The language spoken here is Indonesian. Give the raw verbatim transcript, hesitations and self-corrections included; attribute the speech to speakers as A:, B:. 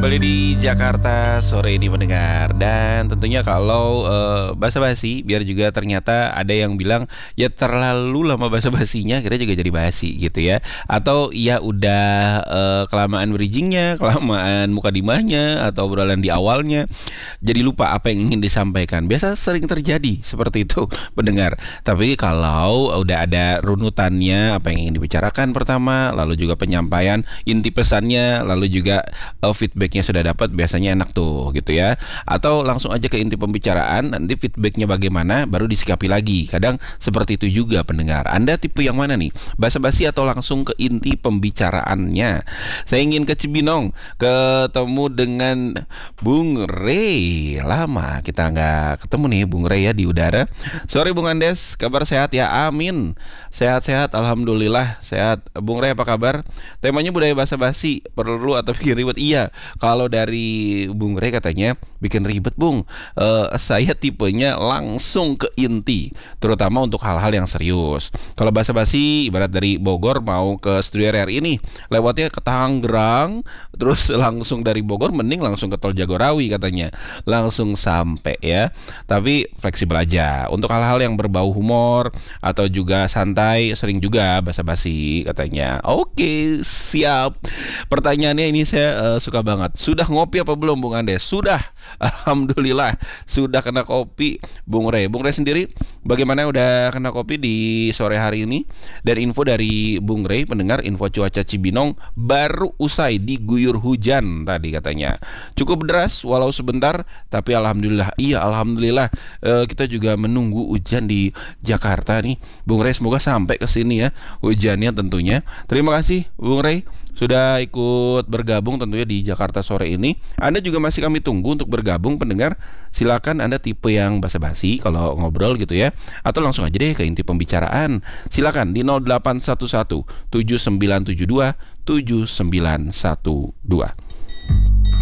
A: Kembali di Jakarta sore ini mendengar. Dan tentunya kalau uh, basa-basi, biar juga ternyata ada yang bilang ya terlalu lama basa-basinya akhirnya juga jadi basi gitu ya. Atau ya udah uh, kelamaan bridgingnya, kelamaan mukadimahnya, atau obrolan di awalnya, jadi lupa apa yang ingin disampaikan. Biasa sering terjadi seperti itu pendengar. Tapi kalau udah ada runutannya, apa yang ingin dibicarakan pertama, lalu juga penyampaian inti pesannya, lalu juga uh, feedbacknya sudah dapat, biasanya enak tuh gitu ya. Atau langsung aja ke inti pembicaraan, nanti feedbacknya bagaimana baru disikapi lagi. Kadang seperti itu juga pendengar. Anda tipe yang mana nih? Basa-basi atau langsung ke inti pembicaraannya? Saya ingin ke Cibinong, ketemu dengan Bung Rey. Lama kita nggak ketemu nih Bung Rey ya di udara. Sorry Bung Andes, kabar sehat ya? Amin. Sehat-sehat, alhamdulillah sehat. Bung Rey apa kabar? Temanya budaya basa-basi, perlu atau bikin ribet? Iya, kalau dari Bung Rey katanya bikin ribet Bung. uh, Saya tipenya langsung ke inti, terutama untuk hal-hal yang serius. Kalau basa-basi ibarat dari Bogor mau ke studio R R I ini, lewatnya ke Tangerang, terus langsung dari Bogor mending langsung ke Tol Jagorawi katanya, langsung sampai ya. Tapi fleksibel aja untuk hal-hal yang berbau humor atau juga santai, sering juga basa-basi katanya. Oke, siap. Pertanyaannya ini saya uh, suka banget. Sudah ngopi apa belum Bung Andes? Sudah. Alhamdulillah sudah kena kopi Bung Rey. Bung Rey sendiri bagaimana, udah kena kopi di sore hari ini? Dan info dari Bung Rey pendengar, info cuaca Cibinong baru usai diguyur hujan tadi katanya. Cukup deras walau sebentar, tapi alhamdulillah. Iya alhamdulillah, uh, kita juga menunggu hujan di Jakarta nih Bung Rey, semoga sampai ke sini ya hujannya tentunya. Terima kasih Bung Rey sudah ikut bergabung tentunya di Jakarta sore ini. Anda juga masih kami tunggu untuk bergabung pendengar. Silakan Anda tipe yang basa-basi kalau ngobrol gitu ya, atau langsung aja deh ke inti pembicaraan. Silakan di nol delapan satu satu tujuh sembilan tujuh dua tujuh sembilan satu dua.